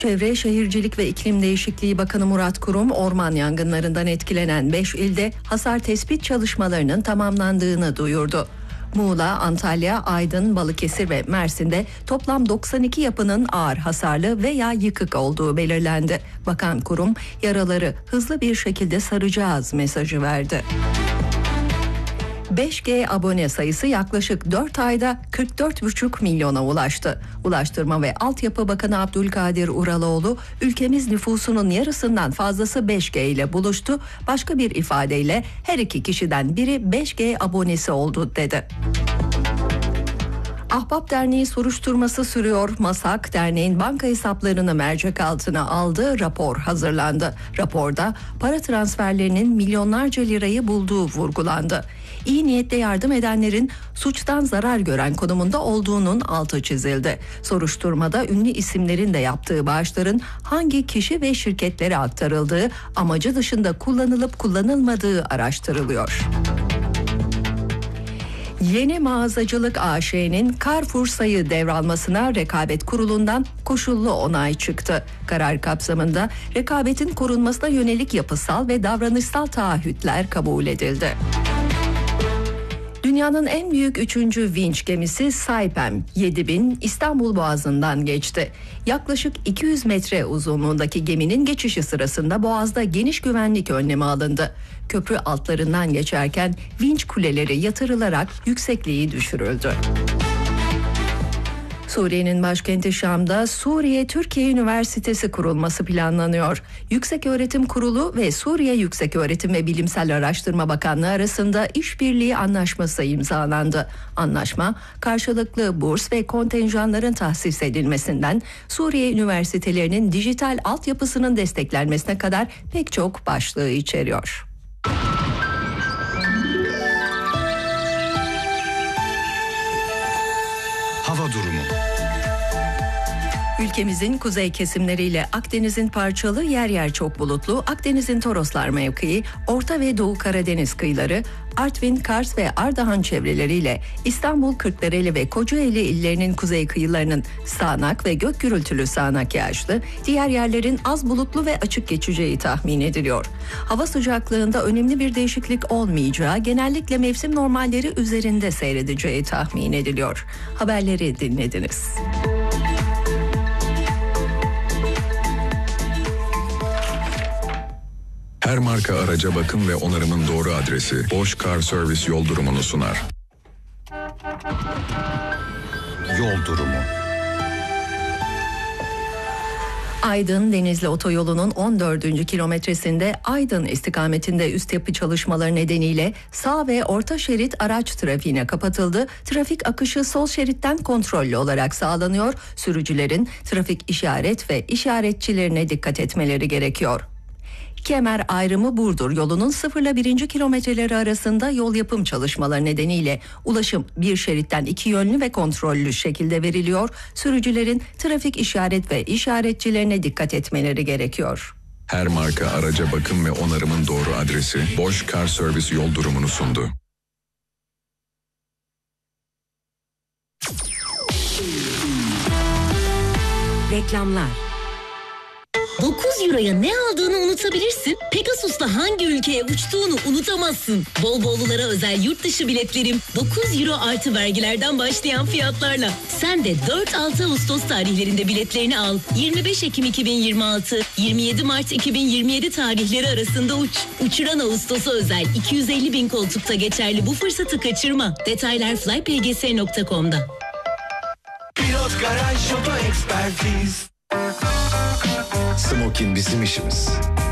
Çevre, Şehircilik ve İklim Değişikliği Bakanı Murat Kurum, orman yangınlarından etkilenen 5 ilde hasar tespit çalışmalarının tamamlandığını duyurdu. Muğla, Antalya, Aydın, Balıkesir ve Mersin'de toplam 92 yapının ağır hasarlı veya yıkık olduğu belirlendi. Bakan Kurum, yaraları hızlı bir şekilde saracağız mesajı verdi. 5G abone sayısı yaklaşık 4 ayda 44,5 milyona ulaştı. Ulaştırma ve Altyapı Bakanı Abdülkadir Uraloğlu, ülkemiz nüfusunun yarısından fazlası 5G ile buluştu. Başka bir ifadeyle her iki kişiden biri 5G abonesi oldu dedi. Ahbap Derneği soruşturması sürüyor. MASAK, derneğin banka hesaplarını mercek altına aldı, rapor hazırlandı. Raporda para transferlerinin milyonlarca lirayı bulduğu vurgulandı. İyi niyetle yardım edenlerin suçtan zarar gören konumunda olduğunun altı çizildi. Soruşturmada ünlü isimlerin de yaptığı bağışların hangi kişi ve şirketlere aktarıldığı, amacı dışında kullanılıp kullanılmadığı araştırılıyor. Yeni Mağazacılık AŞ'nin Carrefour sayı devralmasına Rekabet Kurulu'ndan koşullu onay çıktı. Karar kapsamında rekabetin korunmasına yönelik yapısal ve davranışsal taahhütler kabul edildi. Dünyanın en büyük 3. vinç gemisi Saipem 7000 İstanbul Boğazı'ndan geçti. Yaklaşık 200 metre uzunluğundaki geminin geçişi sırasında Boğaz'da geniş güvenlik önlemi alındı. Köprü altlarından geçerken vinç kuleleri yatırılarak yüksekliği düşürüldü. Suriye'nin başkenti Şam'da Suriye-Türkiye Üniversitesi kurulması planlanıyor. Yükseköğretim Kurulu ve Suriye Yükseköğretim ve Bilimsel Araştırma Bakanlığı arasında işbirliği anlaşması imzalandı. Anlaşma, karşılıklı burs ve kontenjanların tahsis edilmesinden Suriye üniversitelerinin dijital altyapısının desteklenmesine kadar pek çok başlığı içeriyor. Hava durumu. Ülkemizin kuzey kesimleriyle Akdeniz'in parçalı, yer yer çok bulutlu, Akdeniz'in Toroslar mevkii, Orta ve Doğu Karadeniz kıyıları, Artvin, Kars ve Ardahan çevreleriyle İstanbul, Kırklareli ve Kocaeli illerinin kuzey kıyılarının sağanak ve gök gürültülü sağanak yağışlı, diğer yerlerin az bulutlu ve açık geçeceği tahmin ediliyor. Hava sıcaklığında önemli bir değişiklik olmayacağı, genellikle mevsim normalleri üzerinde seyredeceği tahmin ediliyor. Haberleri dinlediniz. Her marka araca bakım ve onarımın doğru adresi Bosch Car Service yol durumunu sunar. Yol durumu. Aydın Denizli Otoyolu'nun 14. kilometresinde Aydın istikametinde üst yapı çalışmaları nedeniyle sağ ve orta şerit araç trafiğine kapatıldı. Trafik akışı sol şeritten kontrollü olarak sağlanıyor. Sürücülerin trafik işaret ve işaretçilerine dikkat etmeleri gerekiyor. Kemer ayrımı Burdur yolunun 0 ile 1. kilometreleri arasında yol yapım çalışmaları nedeniyle ulaşım bir şeritten 2 yönlü ve kontrollü şekilde veriliyor. Sürücülerin trafik işaret ve işaretçilerine dikkat etmeleri gerekiyor. Her marka araca bakım ve onarımın doğru adresi Bosch Car Service yol durumunu sundu. Reklamlar. 9 euroya ne aldığını unutabilirsin. Pegasus'ta hangi ülkeye uçtuğunu unutamazsın. Bol bollulara özel yurt dışı biletlerim 9 euro artı vergilerden başlayan fiyatlarla. Sen de 4-6 Ağustos tarihlerinde biletlerini al. 25 Ekim 2026, 27 Mart 2027 tarihleri arasında uç. Uçuran Ağustos'a özel 250.000 koltukta geçerli bu fırsatı kaçırma. Detaylar flypgs.com'da. Pilot Garaj Oto Ekspertiz. Smokin bizim işimiz.